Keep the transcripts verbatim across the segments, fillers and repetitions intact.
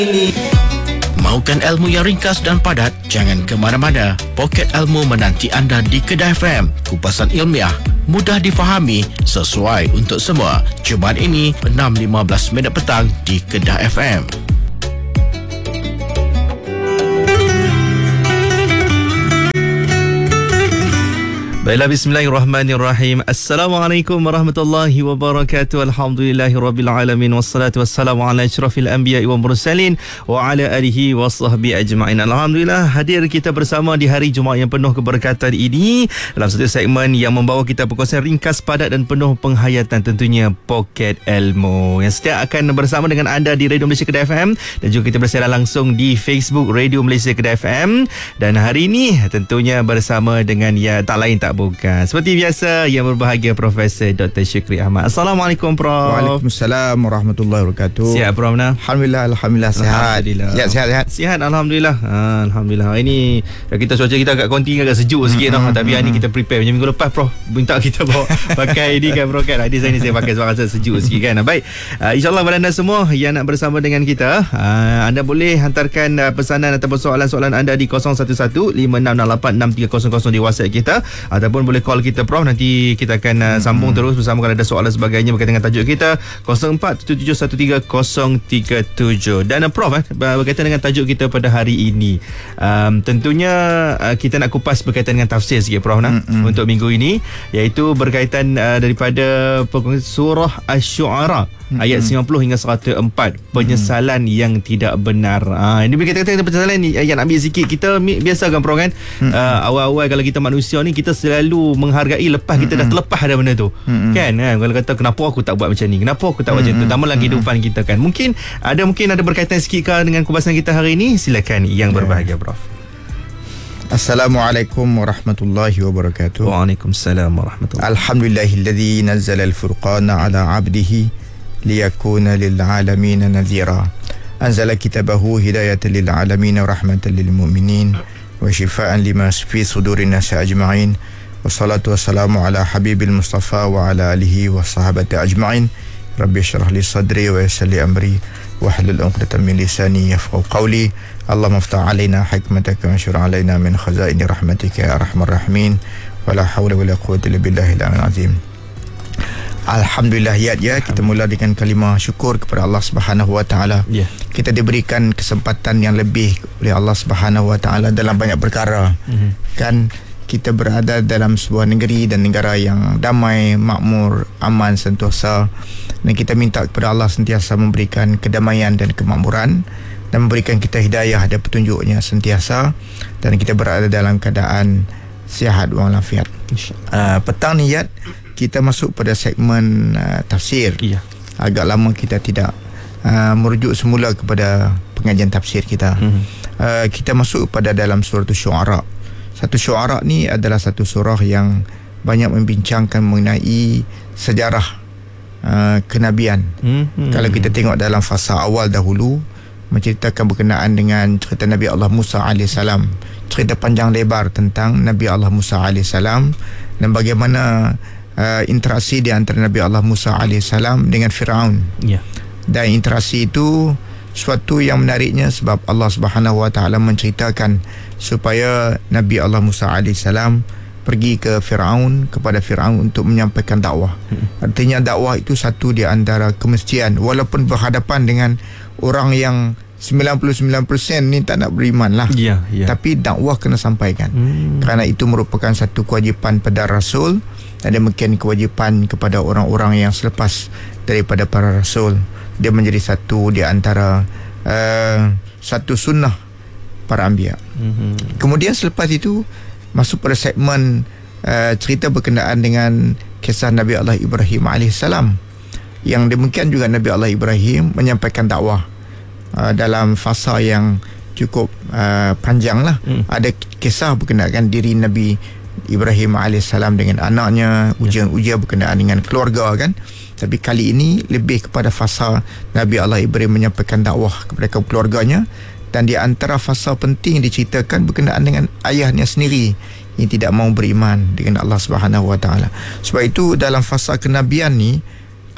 Mahukan ilmu yang ringkas dan padat? Jangan ke mana-mana. Poket Ilmu menanti anda di Kedah F M. Kupasan ilmiah, mudah difahami, sesuai untuk semua. Jumaat ini enam lima belas minit petang di Kedah F M. Baiklah, bismillahirrahmanirrahim. Assalamualaikum warahmatullahi wabarakatuh. Alhamdulillahirrabbilalamin. Wassalatu wassalamu ala asyrafil anbiya wa mursalin wa ala alihi wa sahbihi ajma'in. Alhamdulillah, hadir kita bersama di hari Jumaat yang penuh keberkatan ini dalam satu segmen yang membawa kita perkongsian ringkas, padat dan penuh penghayatan, tentunya Poket Ilmu, yang setia akan bersama dengan anda di Radio Malaysia Kedah F M, dan juga kita bersiaran langsung di Facebook Radio Malaysia Kedah F M. Dan hari ini tentunya bersama dengan ya tak lain tak bukan, seperti biasa, yang berbahagia Profesor Doktor Syukri Ahmad. Assalamualaikum, Prof. Waalaikumsalam warahmatullahi wabarakatuh. Sihat, Prof? Nah? Alhamdulillah, Alhamdulillah sihat. Alhamdulillah. Sihat, sihat, sihat. Sihat, Alhamdulillah. Ha, Alhamdulillah. Hari ni kita cuaca kita agak konti, agak sejuk sikit, mm-hmm. no? Tapi hari ni kita prepare. Macam minggu lepas, Prof, minta kita bawa pakai ni kan, Prof, kan? Hari ni saya pakai sebab rasa sejuk sikit kan. Baik, uh, InsyaAllah pada anda semua yang nak bersama dengan kita, uh, anda boleh hantarkan uh, pesanan ataupun soalan-soalan anda di kosong satu satu lima enam enam lapan enam tiga kosong kosong di WhatsApp kita, ataupun boleh call kita, Prof. Nanti kita akan uh, sambung terus bersama kalau ada soalan sebagainya berkaitan dengan tajuk kita kosong empat tujuh tujuh satu tiga kosong tiga tujuh. Dan uh, Prof, eh, berkaitan dengan tajuk kita pada hari ini, um, tentunya uh, kita nak kupas berkaitan dengan tafsir sikit, Prof, nah, mm-hmm. untuk minggu ini, iaitu berkaitan uh, daripada surah Asy-Syu'ara, mm-hmm. ayat sembilan puluh hingga seratus empat, penyesalan mm-hmm. yang tidak benar. Ha, ini berkaitan penyesalan ni, yang ambil sikit, kita biasa kan, Prof, kan, mm-hmm. uh, awal-awal kalau kita manusia ni, kita selalu menghargai lepas kita mm-hmm. dah terlepas ada benda tu, mm-hmm. kan, kan? Kalau kata kenapa aku tak buat macam ni, kenapa aku tak buat mm-hmm. macam tu, tambah lagi mm-hmm. kehidupan kita kan, mungkin ada mungkin ada berkaitan sikit dengan kubasan kita hari ini. Silakan yang berbahagia, Prof. Assalamualaikum warahmatullahi wabarakatuh. Waalaikumsalam warahmatullahi. Alhamdulillahilladzi nazzala al-furqana ala 'abdihi liyakuna lil 'alamin nadhira. Anzala kitabahu hidayatan lil 'alamin wa rahmatan lil mu'minin wa shifaa'an lima fi sudurin nas ajma'in. Wassalatu wassalamu ala habibil mustafa wa ala alihi wa sahabati ajma'in. Rabbi syrah li sadri wa yassir li amri wahlul 'uqdatam min lisani yafqahu qawli. Allahumma iftah alaina hikmataka wa anshur alaina min khazaini rahmatika ya arhamar rahimin. Wala hawla wala quwwata illa billahil azim. Alhamdulillah, ya, ya kita mula dengan kalimah syukur kepada Allah Subhanahu wa taala. Yeah. Kita diberikan kesempatan yang lebih oleh Allah Subhanahu wa taala dalam banyak perkara. Mm-hmm. Kan kita berada dalam sebuah negeri dan negara yang damai, makmur, aman, sentosa, dan kita minta kepada Allah sentiasa memberikan kedamaian dan kemakmuran dan memberikan kita hidayah dan petunjuknya sentiasa, dan kita berada dalam keadaan sihat walafiat. Uh, petang ni, Yat, kita masuk pada segmen uh, tafsir. Iya. Agak lama kita tidak uh, merujuk semula kepada pengajian tafsir kita. Mm-hmm. Uh, kita masuk pada dalam surah Asy-Syu'ara. Satu Syu'ara ni adalah satu surah yang banyak membincangkan mengenai sejarah uh, kenabian. Mm-hmm. Kalau kita tengok dalam fasa awal dahulu, menceritakan berkenaan dengan cerita Nabi Allah Musa alaihissalam, cerita panjang lebar tentang Nabi Allah Musa alaihissalam, dan bagaimana uh, interaksi di antara Nabi Allah Musa alaihissalam dengan Firaun. Yeah. Dan interaksi itu suatu yang menariknya sebab Allah Subhanahu wa taala menceritakan supaya Nabi Allah Musa alaihissalam pergi ke Firaun, kepada Firaun untuk menyampaikan dakwah. Hmm. Artinya dakwah itu satu di antara kemestian, walaupun berhadapan dengan orang yang sembilan puluh sembilan peratus ni tak nak beriman lah. Yeah, yeah. Tapi dakwah kena sampaikan. Hmm. Kerana itu merupakan satu kewajipan pada Rasul, dan demikian kewajipan kepada orang-orang yang selepas daripada para Rasul. Dia menjadi satu di antara uh, satu sunnah para anbiya. Mm-hmm. Kemudian selepas itu masuk pada segmen uh, cerita berkenaan dengan kisah Nabi Allah Ibrahim alaihissalam, yang demikian juga Nabi Allah Ibrahim menyampaikan dakwah uh, dalam fasa yang cukup uh, panjang lah. Mm. Ada kisah berkenaan diri Nabi Ibrahim alaihissalam dengan anaknya, ujian-ujian berkenaan dengan keluarga kan. Tapi kali ini lebih kepada fasa Nabi Allah Ibrahim menyampaikan dakwah kepada kaum keluarganya, dan di antara fasa penting diceritakan berkenaan dengan ayahnya sendiri yang tidak mau beriman dengan Allah Subhanahu wa taala. Sebab itu dalam fasa kenabian ni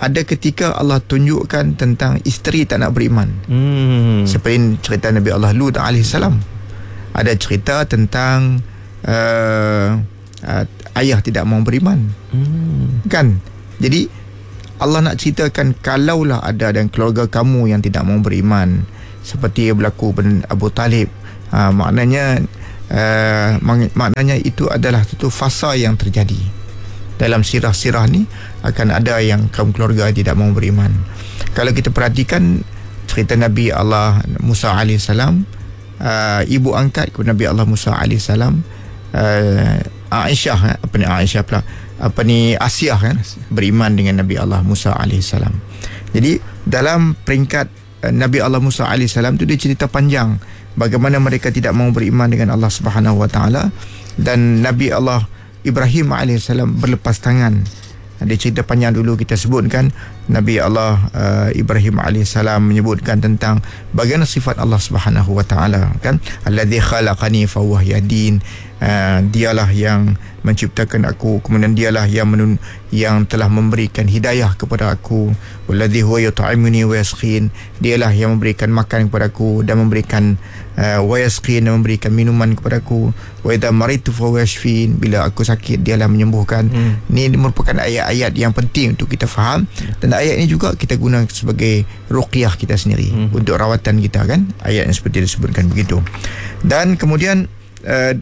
ada ketika Allah tunjukkan tentang isteri tak nak beriman. Hmm. Seperti cerita Nabi Allah Lut alaihissalam. Ada cerita tentang uh, uh, ayah tidak mau beriman. Hmm. Kan? Jadi Allah nak ceritakan, kalaulah ada dan keluarga kamu yang tidak mau beriman, seperti yang berlaku pada Abu Talib, uh, maknanya uh, mak- maknanya itu adalah satu fasa yang terjadi. Dalam sirah-sirah ni akan ada yang kaum keluarga tidak mau beriman. Kalau kita perhatikan cerita Nabi Allah Musa alaihissalam, uh, ibu angkat kepada Nabi Allah Musa alaihissalam, uh, Aisyah, apa ni Aisyah pula, apa ni Asiyah kan, beriman dengan Nabi Allah Musa alaihissalam. Jadi dalam peringkat uh, Nabi Allah Musa alaihissalam tu dia cerita panjang bagaimana mereka tidak mau beriman dengan Allah Subhanahu Wa Taala, dan Nabi Allah Ibrahim alaihissalam berlepas tangan. Dia cerita panjang dulu kita sebutkan. Nabi Allah uh, Ibrahim alaihissalam menyebutkan tentang bagaimana sifat Allah Subhanahu Wa Taala, kan, allazi khalaqani fa huwa yahdin. Uh, dialah yang menciptakan aku, kemudian dialah yang menun, yang telah memberikan hidayah kepada aku. Wallazi huwa yut'imuni wa yasqin. Dialah yang memberikan makan kepada aku dan memberikan uh, wa yasqin, dan memberikan minuman kepada aku. Wa idza maritu fa huwa yashfin. Bila aku sakit dialah menyembuhkan. hmm. Ini merupakan ayat-ayat yang penting untuk kita faham, dan ayat ini juga kita guna sebagai ruqyah kita sendiri, hmm. untuk rawatan kita, kan, ayat yang seperti disebutkan begitu. Dan kemudian uh,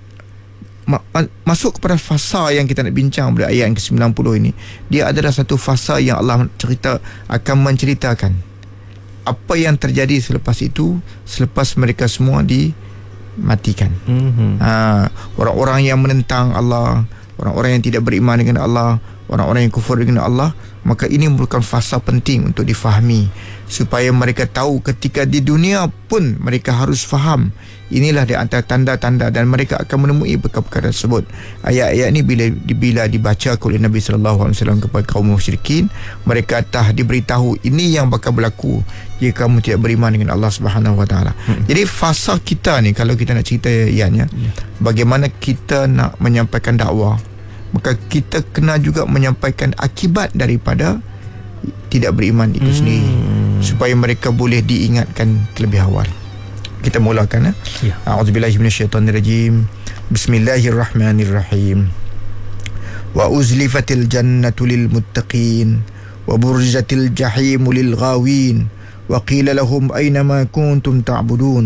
masuk kepada fasa yang kita nak bincang pada ayat yang ke sembilan puluh ini. Dia adalah satu fasa yang Allah cerita akan menceritakan apa yang terjadi selepas itu, selepas mereka semua dimatikan. Mm-hmm. Ha, orang-orang yang menentang Allah, orang-orang yang tidak beriman dengan Allah, orang-orang yang kufur dengan Allah, maka ini merupakan fasa penting untuk difahami, supaya mereka tahu ketika di dunia pun mereka harus faham. Inilah di antara tanda-tanda, dan mereka akan menemui perkara-perkara tersebut. Ayat-ayat ini bila, bila dibaca oleh Nabi sallallahu alaihi wasallam kepada kaum musyrikin, mereka telah diberitahu ini yang bakal berlaku jika kamu tidak beriman dengan Allah Subhanahu Wa Taala. Hmm. Jadi fasa kita ni, kalau kita nak cerita ayatnya, yeah. bagaimana kita nak menyampaikan dakwah, maka kita kena juga menyampaikan akibat daripada tidak beriman itu hmm. sendiri, supaya mereka boleh diingatkan terlebih awal. Kita mulakan. Ya. A'udzubillahi minasyaitonirrajim. Bismillahirrahmanirrahim. Wa uzlifatil jannatu lil muttaqin wa burzatil jahimu lil ghawin wa qila lahum aina ma kuntum ta'budun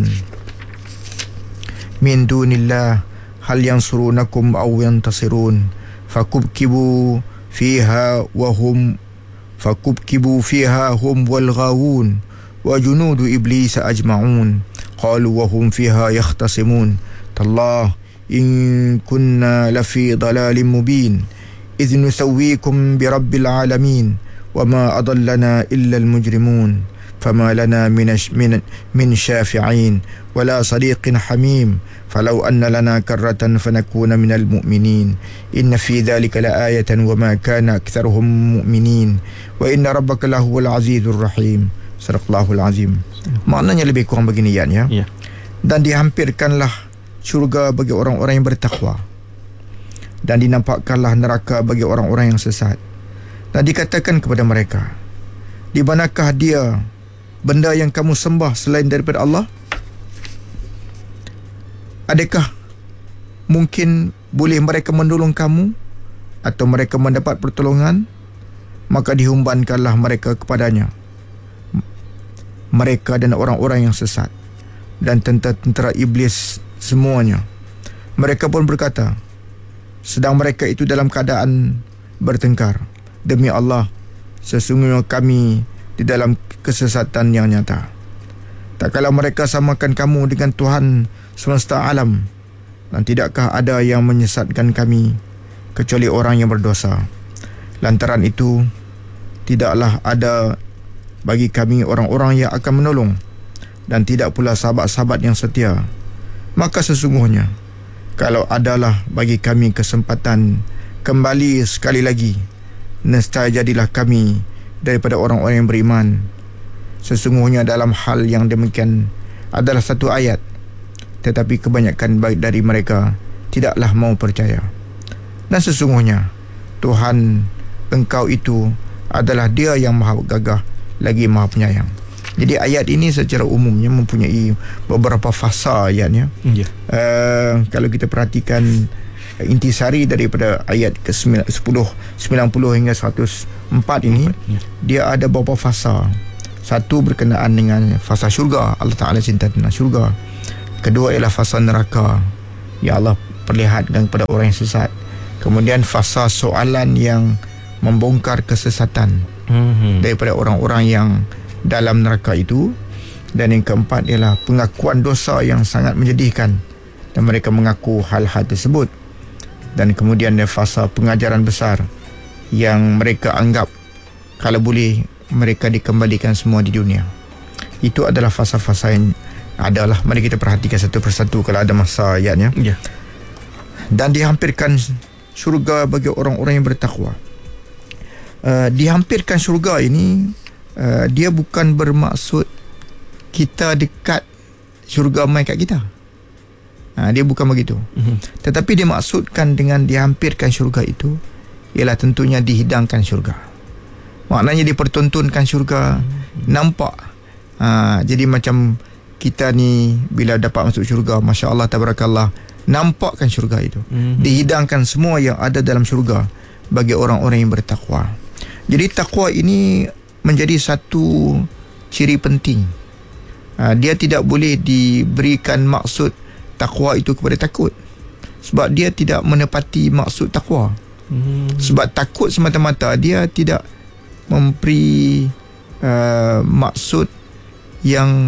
min dunillah hal yansurunakum aw yantasirun fakubkibu fiha wa hum fakubkibu fiha hum wal ghawun wa junudu iblis ajma'un qalu wa hum fiha yakhtasimun tallah in kunna lafi dalalin mubin idh nusawwikum bi rabbil alamin wa ma adallana illa al mujrimun fama lana min min min syafi'in wala sadiqin hamim falau anna lana karratan fanakuna minal mu'minin inna fi dhalika laayatan wa ma kana aktharuhum mu'minin wa inna rabbaka lahuwal azizur rahim. Sadaqallahul azim. Maknanya lebih kurang begini ayatnya. Ya. Dan dihampirkanlah syurga bagi orang-orang yang bertakwa, dan dinampakkanlah neraka bagi orang-orang yang sesat. Dan dikatakan kepada mereka, di manakah dia benda yang kamu sembah selain daripada Allah? Adakah mungkin boleh mereka menolong kamu atau mereka mendapat pertolongan? Maka dihumbankanlah mereka kepadanya, mereka dan orang-orang yang sesat dan tentera-tentera iblis semuanya. Mereka pun berkata, sedang mereka itu dalam keadaan bertengkar, demi Allah, sesungguhnya kami di dalam kesesatan yang nyata. Tak kala mereka samakan kamu dengan Tuhan semesta alam, dan tidakkah ada yang menyesatkan kami kecuali orang yang berdosa. Lantaran itu, tidaklah ada bagi kami orang-orang yang akan menolong, dan tidak pula sahabat-sahabat yang setia. Maka sesungguhnya, kalau adalah bagi kami kesempatan kembali sekali lagi, nescaya jadilah kami daripada orang-orang yang beriman. Sesungguhnya dalam hal yang demikian adalah satu ayat, tetapi kebanyakan baik dari mereka tidaklah mau percaya. Dan sesungguhnya Tuhan engkau itu adalah Dia yang maha gagah lagi maha penyayang. Jadi ayat ini secara umumnya mempunyai beberapa fasa ayatnya. Ya. Uh, kalau kita perhatikan intisari daripada ayat ke sepuluh, sembilan puluh hingga seratus empat ini, ya. Dia ada beberapa fasa. Satu berkenaan dengan fasa syurga, Allah Ta'ala cinta tentang syurga. Kedua ialah fasa neraka, ya Allah perlihatkan kepada orang yang sesat. Kemudian fasa soalan yang membongkar kesesatan mm-hmm. daripada orang-orang yang dalam neraka itu. Dan yang keempat ialah pengakuan dosa yang sangat menyedihkan, dan mereka mengaku hal-hal tersebut. Dan kemudian ada fasa pengajaran besar yang mereka anggap kalau boleh mereka dikembalikan semua di dunia. Itu adalah fasa-fasa yang adalah. Mari kita perhatikan satu persatu kalau ada masa ayatnya. Ya. Dan dihampirkan syurga bagi orang-orang yang bertakwa. Uh, dihampirkan syurga ini uh, dia bukan bermaksud kita dekat syurga mai kat kita. Uh, dia bukan begitu. Uh-huh. Tetapi dia maksudkan dengan dihampirkan syurga itu ialah tentunya dihidangkan syurga. Maknanya dipertontonkan syurga, uh-huh. nampak. Uh, jadi macam kita ni bila dapat masuk syurga, Masya Allah, tabarakallah, nampakkan syurga itu. Uh-huh. Dihidangkan semua yang ada dalam syurga bagi orang-orang yang bertakwa. Jadi takwa ini menjadi satu ciri penting. Uh, dia tidak boleh diberikan maksud takwa itu kepada takut, sebab dia tidak menepati maksud takwa. Hmm. Sebab takut semata-mata dia tidak memberi uh, maksud yang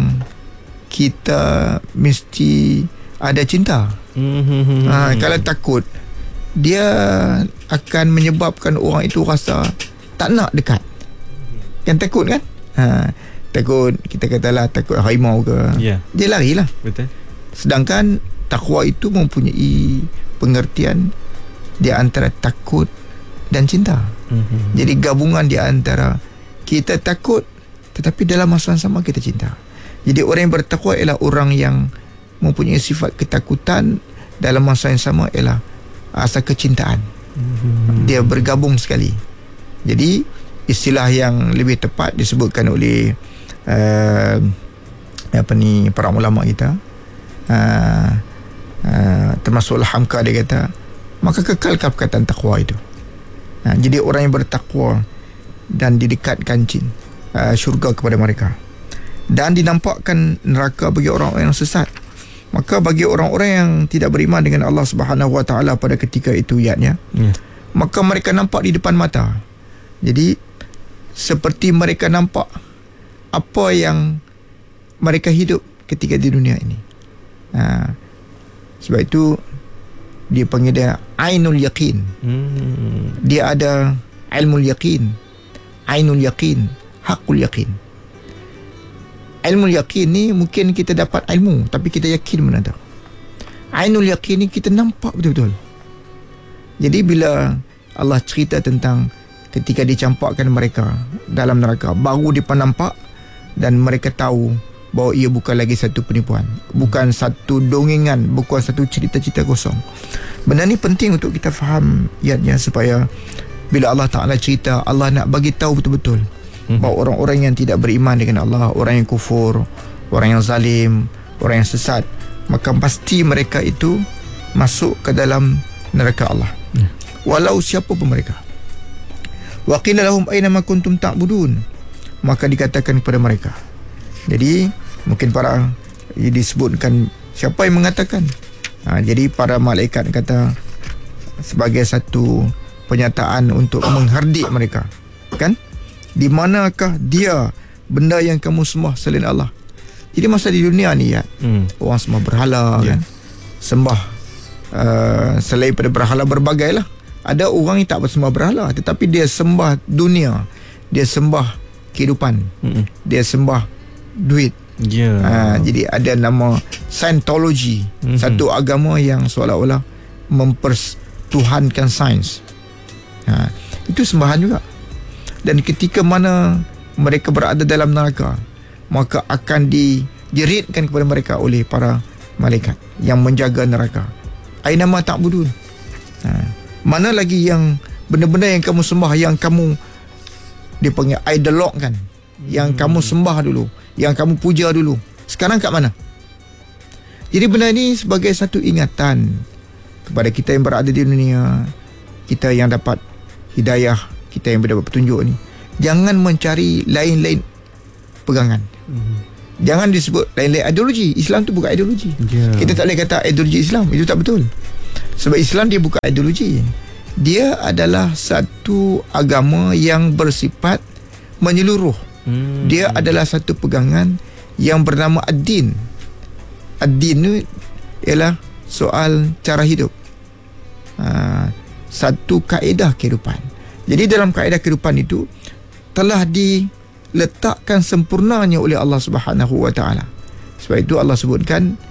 kita mesti ada cinta. Hmm. Uh, kalau takut, dia akan menyebabkan orang itu rasa tak nak dekat. Kan takut kan? Ha, takut, kita katalah takut harimau ke, yeah. dia larilah. Betul. Sedangkan takwa itu mempunyai pengertian di antara takut dan cinta. Mm-hmm. Jadi gabungan di antara kita takut tetapi dalam masa yang sama kita cinta. Jadi orang yang bertakwa ialah orang yang mempunyai sifat ketakutan, dalam masa yang sama ialah asa kecintaan. Mm-hmm. Dia bergabung sekali. Jadi istilah yang lebih tepat disebutkan oleh uh, apa ni para ulama kita, uh, uh, termasuk Al-Hamka, dia kata maka kekalkan perkataan takwa itu. Uh, jadi orang yang bertakwa dan didekatkan cin, uh, syurga kepada mereka, dan dinampakkan neraka bagi orang-orang yang sesat. Maka bagi orang-orang yang tidak beriman dengan Allah Subhanahu Wa Taala pada ketika itu ayatnya, yeah. maka mereka nampak di depan mata. Jadi seperti mereka nampak apa yang mereka hidup ketika di dunia ini. Ha, sebab itu dia panggil dia ainul yaqin. Hmm. Dia ada ilmul yaqin, ainul yaqin, haqqul yaqin. Ilmul yaqin ni mungkin kita dapat ilmu tapi kita yakin benda tu. Ainul yaqin ni kita nampak betul-betul. Jadi bila Allah cerita tentang ketika dicampakkan mereka dalam neraka, baru dia nampak dan mereka tahu bahawa ia bukan lagi satu penipuan, bukan satu dongengan, bukan satu cerita-cerita kosong. Benda ni penting untuk kita faham ayatnya, supaya bila Allah Ta'ala cerita, Allah nak bagi tahu betul-betul hmm. bahawa orang-orang yang tidak beriman dengan Allah, orang yang kufur, orang yang zalim, orang yang sesat, maka pasti mereka itu masuk ke dalam neraka Allah, hmm. walau siapa pun mereka. Wa qila lahum aina ma kuntum ta'budun, maka dikatakan kepada mereka. Jadi mungkin para disebutkan siapa yang mengatakan. Ha, jadi para malaikat kata sebagai satu pernyataan untuk menghardik mereka, kan? Di manakah dia benda yang kamu sembah selain Allah? Jadi masa di dunia ni ya, hmm. orang sembah berhala, yeah. kan? Sembah uh, selain pada berhala berbagai lah. Ada orang yang tak bersembah berhala, tetapi dia sembah dunia, dia sembah kehidupan, mm-hmm. dia sembah duit. Yeah. Ha, jadi ada nama Scientology, mm-hmm. satu agama yang seolah-olah mempertuhankan sains. Ha, itu sembahan juga. Dan ketika mana mereka berada dalam neraka, maka akan dijeritkan kepada mereka oleh para malaikat yang menjaga neraka. Aina ma ta'budun. Ha, mana lagi yang benda-benda yang kamu sembah, yang kamu Dia panggil idolog kan, yang hmm. kamu sembah dulu, yang kamu puja dulu. Sekarang kat mana? Jadi benda ni sebagai satu ingatan kepada kita yang berada di dunia, kita yang dapat hidayah, kita yang mendapat petunjuk ni, jangan mencari lain-lain pegangan. Hmm. Jangan disebut lain-lain ideologi. Islam tu bukan ideologi. Yeah. Kita tak boleh kata ideologi Islam, itu tak betul. Sebab Islam dia bukan ideologi. Dia adalah satu agama yang bersifat menyeluruh. Hmm. Dia adalah satu pegangan yang bernama ad-din. Ad-din ni ialah soal cara hidup. Ha, satu kaedah kehidupan. Jadi dalam kaedah kehidupan itu telah diletakkan sempurnanya oleh Allah Subhanahu Wa Taala. Sebab itu Allah sebutkan